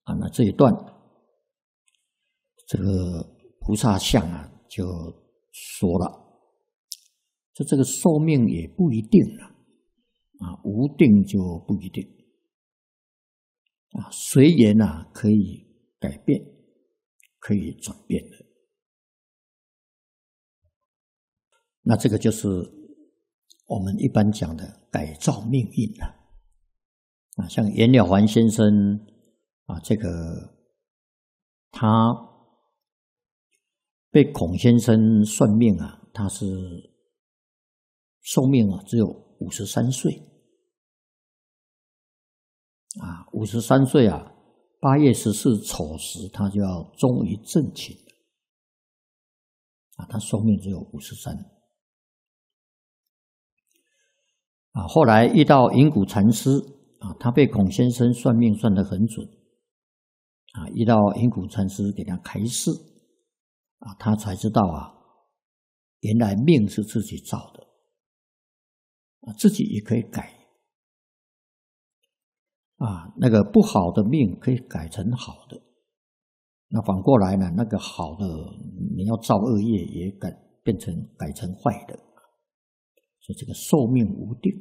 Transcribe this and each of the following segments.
那这一段这个菩萨相就说了，这个寿命也不一定了无定就不一定随缘可以改变，可以转变的。那这个就是我们一般讲的改造命运像袁了凡先生这个他被孔先生算命他是寿命只有53岁53岁8月14丑时他就要终于正寝他寿命只有53后来遇到云谷禅师他被孔先生算命算得很准遇到云谷禅师给他开示他才知道原来命是自己造的自己也可以改那个不好的命可以改成好的，那反过来呢，那个好的你要造恶业也改成坏的，所以这个寿命无定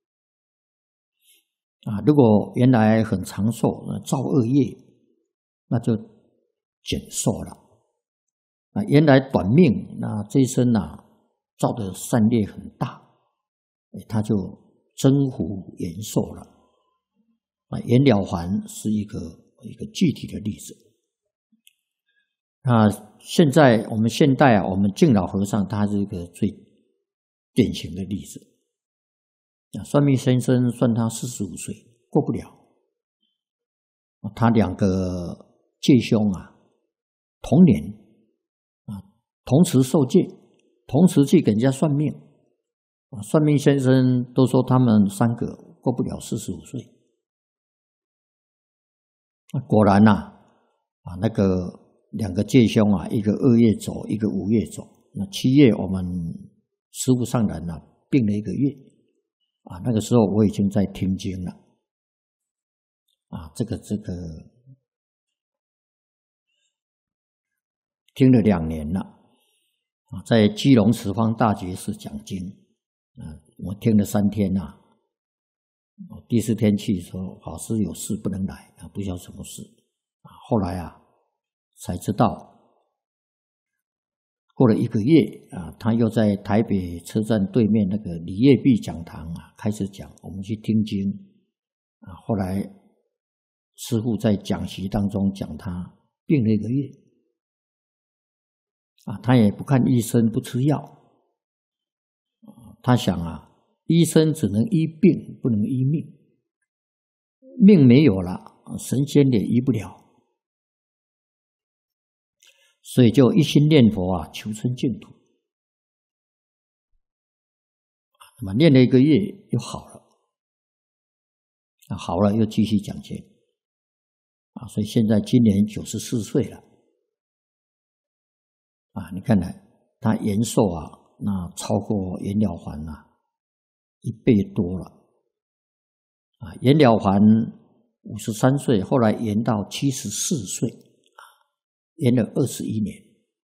如果原来很长寿，造恶业那就减寿了原来短命，那这一生造的善业很大，他就增福延寿了袁了凡是一个具体的例子现在我们现代我们净老和尚他是一个最典型的例子算命先生算他45岁过不了他2个戒兄同年同时受戒，同时去给人家算命算命先生都说他们3个过不了45岁果然那个2个戒兄一个2月走，一个5月走。那7月我们师父上人病了1个月那个时候我已经在听经了这个听了2年了在基隆十方大觉寺讲经我听了3天第4天去说法师有事不能来不知道什么事后来才知道过了1个月他又在台北车站对面那个李业碧讲堂开始讲，我们去听经后来师父在讲席当中讲他病了1个月他也不看医生，不吃药他想医生只能医病，不能医命，命没有了，神仙也医不了，所以就一心念佛求生净土那么念了1个月又好了好了又继续讲经所以现在今年94岁了你看看他延寿那超过袁了凡1倍多了袁了凡53岁，后来延到74岁延了21年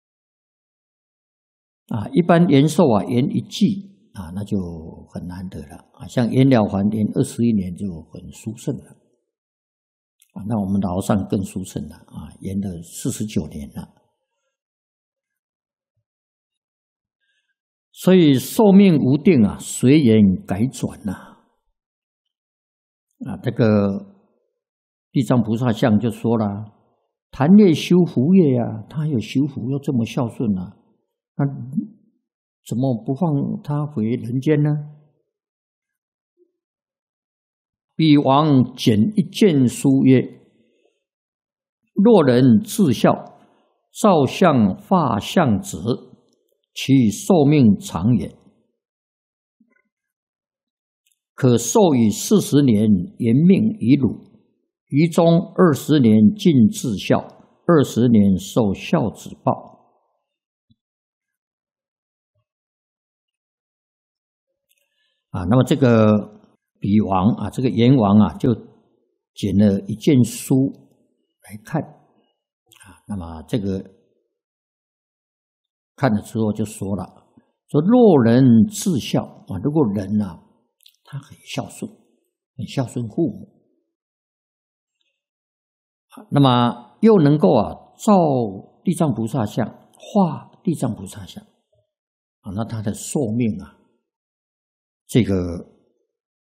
一般延寿延1纪那就很难得了像袁了凡延21年就很殊胜了那我们老和尚更殊胜了延了49年了。所以寿命无定随缘改转这个地藏菩萨像就说了，谈业修福业他有修福又这么孝顺那怎么不放他回人间呢？彼王简一见书曰：若人自孝，照相画像子，其寿命长远，可授予40年延命于汝，于中20年尽至孝，20年受孝子报。那么这个比王这个阎王就捡了一件书来看啊。那么这个看了之后就说了，说若人至孝啊，如果人啊他很孝顺，很孝顺父母，那么又能够啊照地藏菩萨像，画地藏菩萨像啊，那他的寿命啊，这个